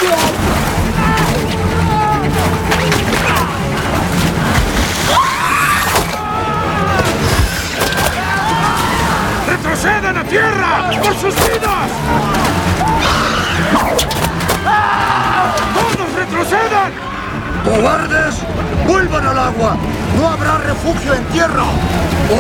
¡Retrocedan a tierra! ¡Por sus vidas! ¡Todos retrocedan! ¡Cobardes! ¡Vuelvan al agua! ¡No habrá refugio en tierra!